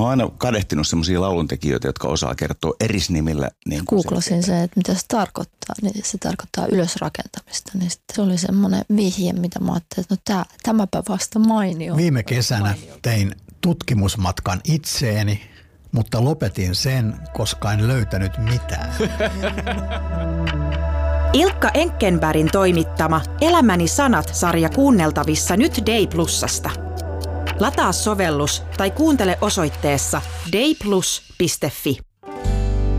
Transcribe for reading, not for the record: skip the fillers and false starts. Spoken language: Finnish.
oon aina kadehtinut semmoisia lauluntekijöitä, jotka osaa kertoa erisnimillä. Niin googlasin se, että mitä se tarkoittaa. Niin se tarkoittaa ylösrakentamista. Niin se oli semmoinen vihje, mitä mä ajattelin, että no tämäpä vasta mainio. Viime kesänä tein tutkimusmatkan itseeni, mutta lopetin sen, koska en löytänyt mitään. Ilkka Enkkenbergin toimittama Elämäni sanat-sarja kuunneltavissa nyt Day Plusasta. Lataa sovellus tai kuuntele osoitteessa dayplus.fi.